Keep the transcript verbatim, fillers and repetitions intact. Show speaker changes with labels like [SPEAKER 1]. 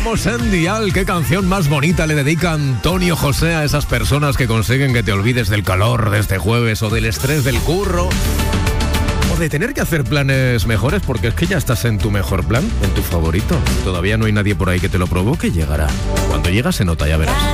[SPEAKER 1] Estamos en Dial. ¿Qué canción más bonita le dedica Antonio José a esas personas que consiguen que te olvides del calor de este jueves o del estrés del curro? O de tener que hacer planes mejores, porque es que ya estás en tu mejor plan, en tu favorito. Todavía no hay nadie por ahí que te lo provoque y llegará. Cuando llega se nota, ya verás.